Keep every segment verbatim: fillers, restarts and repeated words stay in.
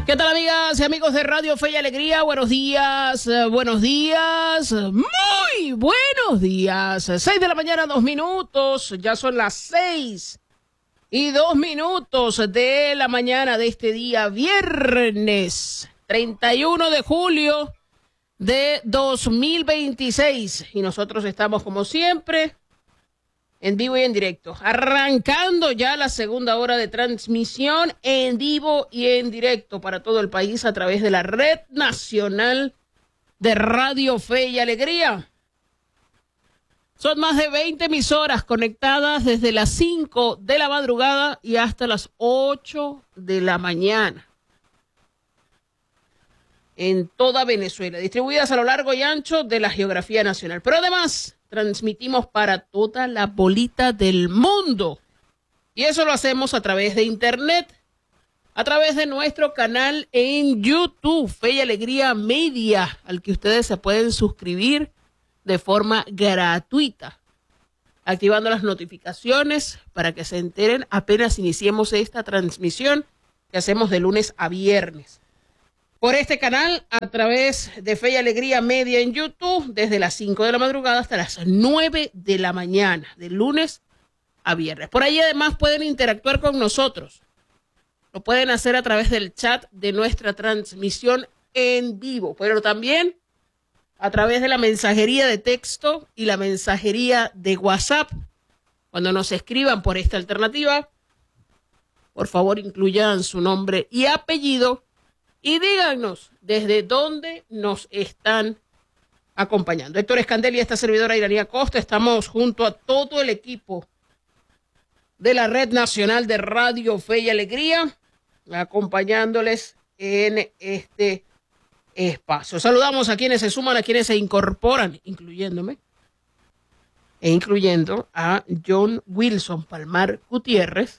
¿Qué tal, amigas y amigos de Radio Fe y Alegría? Buenos días, eh, buenos días, muy buenos días. Seis de la mañana, dos minutos, ya son las seis y dos minutos de la mañana de este día, viernes treinta y uno de julio de dos mil veintiséis. Y nosotros estamos, como siempre, en vivo y en directo, arrancando ya la segunda hora de transmisión en vivo y en directo para todo el país a través de la Red Nacional de Radio Fe y Alegría. Son más de veinte emisoras conectadas desde las cinco de la madrugada y hasta las ocho de la mañana en toda Venezuela, distribuidas a lo largo y ancho de la geografía nacional. Pero además transmitimos para toda la bolita del mundo. Y eso lo hacemos a través de internet, a través de nuestro canal en YouTube, Fe y Alegría Media, al que ustedes se pueden suscribir de forma gratuita, activando las notificaciones para que se enteren apenas iniciemos esta transmisión que hacemos de lunes a viernes. Por este canal, a través de Fe y Alegría Media en YouTube, desde las cinco de la madrugada hasta las nueve de la mañana, de lunes a viernes. Por ahí además pueden interactuar con nosotros. Lo pueden hacer a través del chat de nuestra transmisión en vivo, pero también a través de la mensajería de texto y la mensajería de WhatsApp. Cuando nos escriban por esta alternativa, por favor incluyan su nombre y apellido y díganos desde dónde nos están acompañando. Héctor Escandel y esta servidora Iranía Costa estamos junto a todo el equipo de la Red Nacional de Radio Fe y Alegría, acompañándoles en este espacio. Saludamos a quienes se suman, a quienes se incorporan, incluyéndome, e incluyendo a John Wilson Palmar Gutiérrez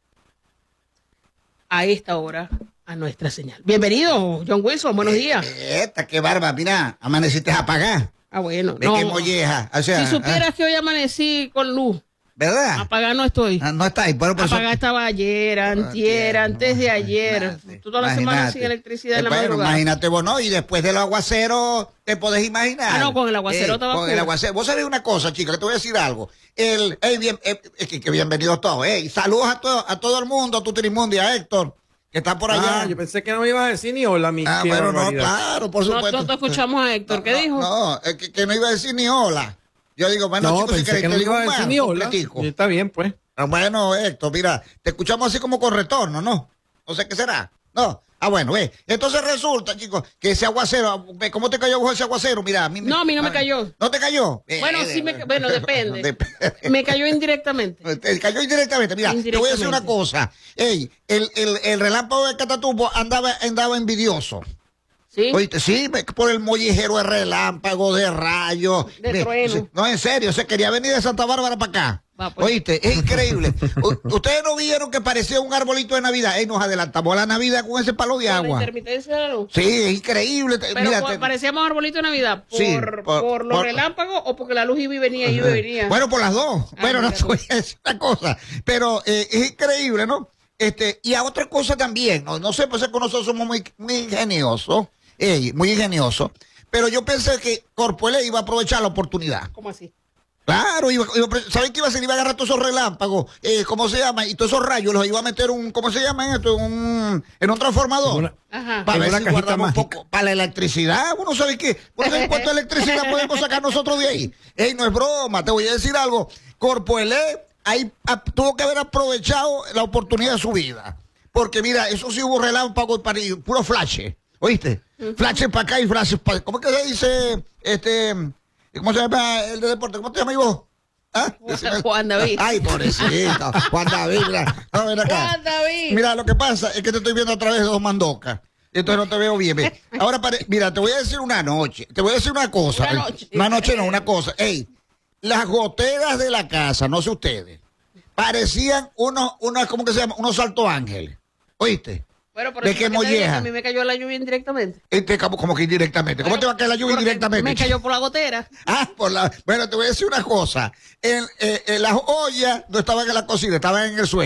a esta hora a nuestra señal. Bienvenido, John Wilson, buenos días. Eh, esta, qué barba, mira, amaneciste apagada. Ah, bueno. Ve No, qué molleja. O sea, si supieras ah, que hoy amanecí con luz. ¿verdad? Apagada no estoy. Ah, no está ahí, bueno, por eso- Apagada estaba ayer, antier, Ah, antes de ayer. imagínate, Toda la semana imagínate. sin electricidad Eh, en la bueno, madrugada. imagínate vos, ¿no? Y después del aguacero, te podés imaginar. Ah, no, con el aguacero estaba Con cool. el aguacero. Vos sabés una cosa, chica, que te voy a decir algo. El, ey, bien, eh, eh, que, que bienvenidos todos. Ey, saludos a todo, a todo el mundo, a Tutirimundi, a Héctor, que está por allá. Ah, yo pensé que no me ibas a decir ni hola, mi Ah, qué bueno, no, barbaridad. claro, por No, supuesto. no te escuchamos a Héctor. ¿Qué no, dijo? No, es que, que no iba a decir ni hola. Yo digo, bueno, No, chicos, si pensé querés, que no te me digo ibas a un decir man, ni hola. completico. Y está bien, pues. Ah, bueno, Héctor, mira, te escuchamos así como con retorno, ¿no? No sé qué será. No. Ah, bueno, ve. Entonces resulta, chicos, que ese aguacero, ve, ¿cómo te cayó ese aguacero? Mira, a mí me- No, a mí no me cayó. ¿No te cayó? Bueno, Eh, sí me, eh, bueno, depende. Dep- Me cayó indirectamente. Te cayó indirectamente. Mira, te voy a decir una Indirectamente. cosa. Ey, el, el, el relámpago de Catatumbo andaba, andaba envidioso. ¿Sí? Oíste, sí, me- por el mollejero de relámpago, de rayo. De Me- trueno. se- No, en serio, se quería venir de Santa Bárbara para acá. Va, pues. Oíste, es increíble. U- Ustedes no vieron que parecía un arbolito de Navidad. Ey, nos adelantamos a la Navidad con ese palo de Por la agua. intermitencia de la luz. Sí, es increíble. Te- Pero mira, por- te- parecíamos arbolito de Navidad. ¿Por, Sí, por, por- los por- relámpagos o porque la luz iba y venía, iba y venía? Bueno, por las dos. Ah, bueno, no mira te tú. voy a decir una cosa. Pero eh, es increíble, ¿no? Este, y a otra cosa también, no, no sé, pues es que nosotros somos muy, muy ingeniosos, ey, muy ingeniosos. Pero yo pensé que Corpoelé iba a aprovechar la oportunidad. ¿Cómo así? Claro, iba, iba, ¿saben qué iba a hacer? Iba a agarrar todos esos relámpagos, eh, ¿cómo se llama? Y todos esos rayos los iba a meter un, ¿cómo se llama esto? Un, en un transformador. Una- Ajá. Para En ver una si cajita guardamos un mágica. poco. Para la electricidad, uno sabe qué. ¿Uno sabe cuánta electricidad podemos sacar nosotros de ahí? Ey, no es broma, te voy a decir algo. Corpoelé ahí a- tuvo que haber aprovechado la oportunidad de su vida. Porque mira, eso sí hubo relámpagos para ir, puro flash. ¿Oíste? Flashes para acá y flashes para. ¿Cómo es que se dice? Este. ¿Cómo se llama el de deporte? ¿Cómo te llamas vos? ¿Ah? Juan- Juan David. Ay, pobrecito. Juan David, mira. No, ven acá. Juan David. Mira, lo que pasa es que te estoy viendo a través de dos mandocas. Entonces no te veo bien. Ve. Ahora, pare- mira, te voy a decir una noche. Te voy a decir una cosa. Una noche. Una noche no, una cosa. Ey, las goteras de la casa, no sé ustedes, parecían unos, unos ¿cómo que se llama? Unos salto ángeles. ¿Oíste? Bueno, por ¿De eso qué es que te digo que molleja? a mí me cayó la lluvia indirectamente. Este, como, como que indirectamente. ¿Cómo Bueno, te va a caer la lluvia porque indirectamente? Me cayó por la gotera. Ah, por la. Bueno, te voy a decir una cosa. En, eh, en las ollas no estaban en la cocina, estaban en el suelo.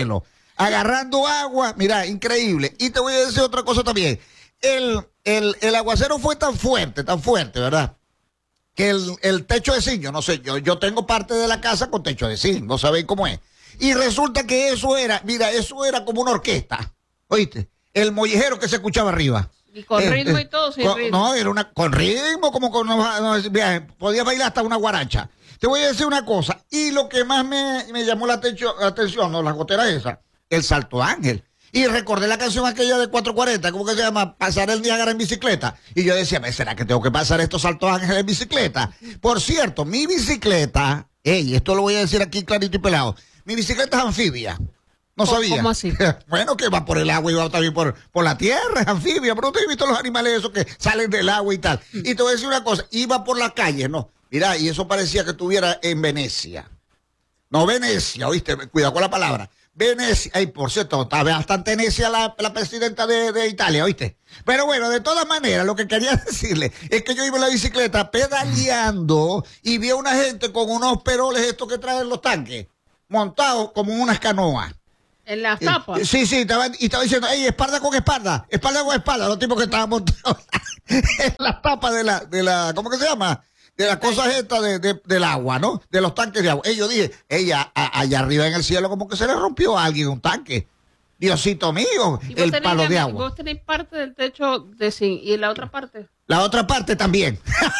agarrando agua, mira, increíble. Y te voy a decir otra cosa también. El, el, el aguacero fue tan fuerte, tan fuerte, ¿verdad? Que el, el techo de zinc, yo no sé, yo, yo tengo parte de la casa con techo de zinc, no sabéis cómo es. Y resulta que eso era, mira, eso era como una orquesta, ¿oíste? El mollejero que se escuchaba arriba. Y con Eh, ritmo eh, y todo, sin con- ritmo. No, era una, con ritmo, como con, no, no, mira, podía bailar hasta una guaracha. Te voy a decir una cosa, y lo que más me, me llamó la, atención, la atención, no, las goteras esas, el Salto Ángel. Y recordé la canción aquella de cuatro cuarenta, ¿cómo que se llama? Pasar el Niágara en bicicleta. Y yo decía, ¿será que tengo que pasar estos Saltos Ángeles en bicicleta? Por cierto, mi bicicleta, ey, esto lo voy a decir aquí clarito y pelado, mi bicicleta es anfibia. No ¿Cómo- sabía. cómo así? Bueno, que va por el agua y va también por, por la tierra, es anfibia. Pero no te he visto los animales esos que salen del agua y tal. Y te voy a decir una cosa, iba por la calle, ¿no? Mira, y eso parecía que estuviera en Venecia. No, Venecia, ¿oíste? Cuidado con la palabra. Venecia. Ay, por cierto, está bastante necia la, la presidenta de, de Italia, ¿oíste? Pero bueno, de todas maneras, lo que quería decirle es que yo iba en la bicicleta pedaleando y vi a una gente con unos peroles estos que traen los tanques, montados como en unas canoas. En las Eh, tapas. Sí, sí, estaba, y estaba diciendo, ey, espalda con espalda, espalda con espalda, los tipos que estaban montados en las tapas de la, de la, ¿cómo que se llama? De las cosas estas de, de- del agua, ¿no? De los tanques de agua. Ey, yo dije, ella, allá arriba en el cielo como que se le rompió a alguien un tanque. Diosito mío, Y vos el tenés palo la- de agua. Vos tenéis parte del techo de zinc y la otra parte. La otra parte también.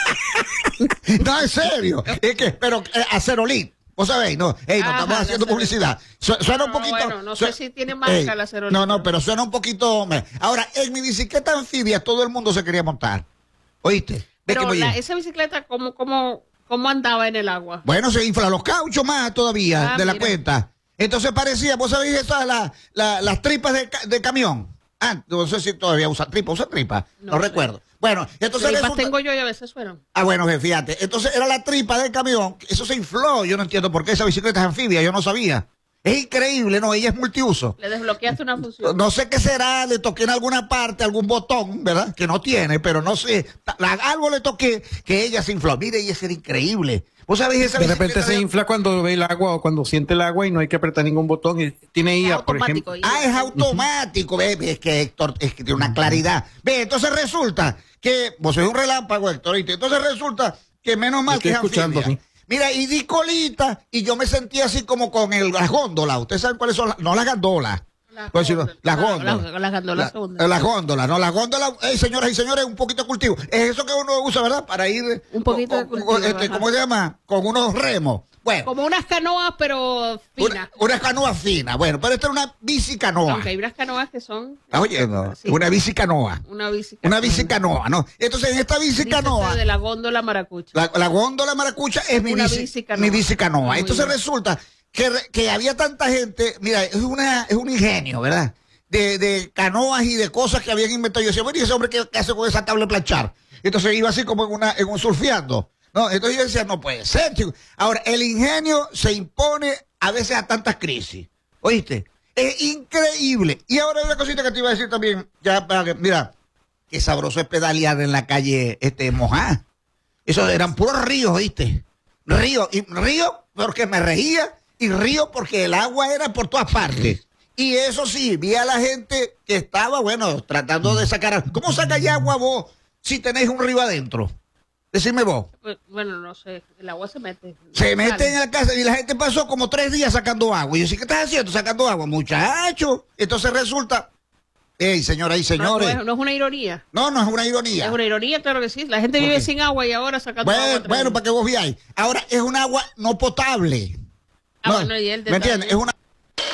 No, en serio. Es que, pero eh, acerolí. Vos sabéis, no, ey, no Ajá, estamos la haciendo Acerolí. publicidad. Su- suena un No, poquito. bueno, no sé su- si tiene marca ey, la Acerolí. No, no, pero suena un poquito. hombre. Ahora, en mi bicicleta anfibia todo el mundo se quería montar. ¿Oíste? Ve Pero que voy la- yo. esa bicicleta, ¿cómo, cómo, ¿cómo andaba en el agua? Bueno, se infla los cauchos más todavía Ah, de la mira. cuenta. Entonces parecía, vos sabéis, esas la, la- las tripas de, ca- de camión. Ah, no sé si todavía usa tripa, usa tripa. No, No sé. recuerdo. Bueno, entonces Tripas resulta- tengo yo y a veces suenan. Ah, bueno, je, fíjate. Entonces era la tripa del camión. Eso se infló. Yo no entiendo por qué esa bicicleta es anfibia. Yo no sabía. Es increíble, ¿no? Ella es multiuso. Le desbloqueaste una función. No sé qué será. Le toqué en alguna parte algún botón, ¿verdad? Que no tiene, pero no sé. La- algo le toqué que ella se infló. Mire, y eso era increíble. ¿Vos sabéis esa De repente bicicleta se de- infla cuando ve el agua o cuando siente el agua y no hay que apretar ningún botón. Y tiene I A, por Automático. ejemplo. Ah, es automático. Ve, ve, es que Héctor es que tiene una claridad. Ve, entonces resulta que vos sois un relámpago, Héctor. ¿Oíste? Entonces resulta que menos mal Estoy que es escuchando, anfibia. sí. Mira, y di colita y yo me sentí así como con el, las góndolas. ¿Ustedes saben cuáles son? Las, no las gandolas. Las Pues, sino góndolas. las No, góndolas. las- las góndolas La- segundas. Las góndolas, no, las góndolas, ey, señoras y señores, un poquito de cultivo. Es eso que uno usa, ¿verdad? Para ir. Un poquito de con- con- cultivo, este, ajá. ¿Cómo se llama? Con unos remos. Bueno, Como unas canoas, pero finas. una, una canoa fina. Bueno, pero esta es una bicicanoa. Aunque hay unas canoas que son Oye, no, Sí. una bicicanoa. una bici. Una bicicanoa, ¿no? Entonces, en esta bicicanoa, Dícese de la góndola maracucha. la, la góndola maracucha es mi, Una bici- bicicanoa. mi bicicanoa. Muy Entonces bien. resulta que, re- que había tanta gente, mira, es, una, es un ingenio, ¿verdad? De, de canoas y de cosas que habían inventado. Yo decía, bueno, ¿y ese hombre qué, qué hace con esa tabla de planchar? Entonces iba así como en, una, en un surfeando. No, entonces yo decía, no puede ser, chico. Ahora, el ingenio se impone a veces a tantas crisis. ¿Oíste? Es increíble. Y ahora hay una cosita que te iba a decir también, ya para que, mira, qué sabroso es pedalear en la calle este mojá. Eso eran puros ríos, ¿oíste? Río, y río porque me reía, y río porque el agua era por todas partes. Y eso sí, vi a la gente que estaba, bueno, tratando de sacar. ¿Cómo sacáis agua vos si tenéis un río adentro? Decime vos. Pues, bueno, no sé, el agua se mete. Se mete Sale. en la casa y la gente pasó como tres días sacando agua. Y yo, ¿sí qué estás haciendo? Sacando agua, muchacho. Entonces resulta, hey, señoras y No, señores, no es, no es una ironía. no, no es una ironía. Es una ironía, claro que sí. La gente vive Ok. sin agua y ahora sacando agua. Bueno, otra bueno, vez. para que vos veáis. Ahora es un agua no potable. Ah, No, bueno, y el ¿me detalle. entiendes? Es una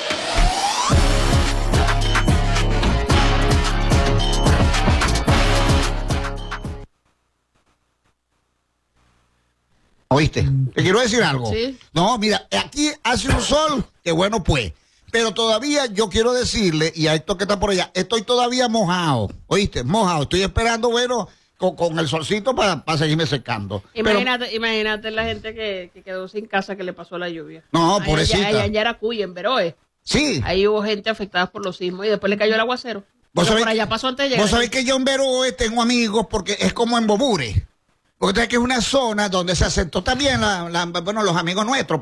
¿Oíste? Te quiero decir algo. Sí. No, mira, aquí hace un sol que bueno pues. Pero todavía yo quiero decirle, y a esto que está por allá, estoy todavía mojado. ¿Oíste? Mojado. Estoy esperando, bueno, con, con el solcito para seguirme secando. Pero- Imagínate, imagínate la gente que, que quedó sin casa que le pasó la lluvia. No, Allá- pobrecita. Allá en Yaracuy, en Beroe. sí. Ahí hubo gente afectada por los sismos y después le cayó el aguacero. ¿Vos Pero sabés por allá que- pasó antes de llegar. Vos sabés que yo en Veroe tengo amigos porque es como en Bobure. Porque sabés que es una zona donde se asentó también la, la- bueno, los amigos nuestros, pues.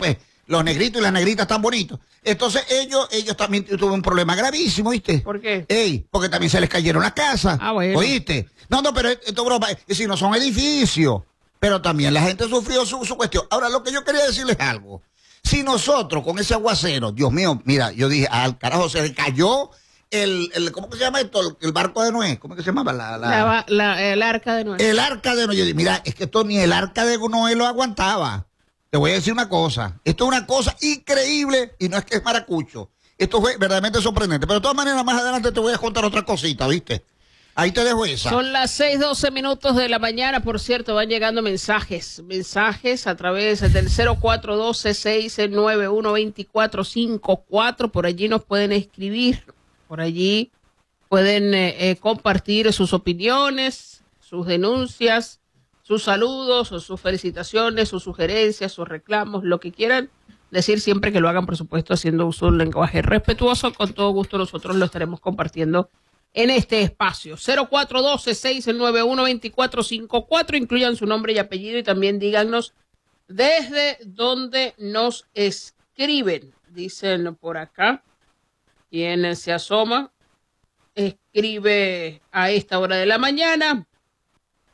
los negritos y las negritas tan bonitos. Entonces ellos, ellos también tuvieron un problema gravísimo, ¿viste? ¿Por qué? Ey, porque también se les cayeron las casas. Ah, bueno. ¿Oíste? No, no, pero esto es broma. Y si no son edificios. Pero también la gente sufrió su, su cuestión. Ahora, lo que yo quería decirles algo. Si nosotros con ese aguacero, Dios mío, mira, yo dije, al carajo, se le cayó el, el ¿cómo que se llama esto? El, el barco de Noé. ¿Cómo que se llamaba? La, la... La, la, el arca de Noé. El arca de Noé. Yo dije, mira, es que esto ni el arca de Noé lo aguantaba. Te voy a decir una cosa. Esto es una cosa increíble y no es que es maracucho. Esto fue verdaderamente sorprendente. Pero de todas maneras, más adelante te voy a contar otra cosita, ¿viste? Ahí te dejo esa. Son las seis doce minutos de la mañana. Por cierto, van llegando mensajes. Mensajes a través del cero cuatro uno dos, seis nueve uno, dos cuatro cinco cuatro. Por allí nos pueden escribir. Por allí pueden eh, eh, compartir sus opiniones, sus denuncias, sus saludos, o sus felicitaciones, sus sugerencias, sus reclamos, lo que quieran decir, siempre que lo hagan, por supuesto, haciendo uso de un lenguaje respetuoso. Con todo gusto nosotros lo estaremos compartiendo en este espacio. cero cuatro uno dos, seis nueve uno, dos cuatro cinco cuatro. Incluyan su nombre y apellido y también díganos desde dónde nos escriben. Dicen por acá, quien se asoma, escribe a esta hora de la mañana.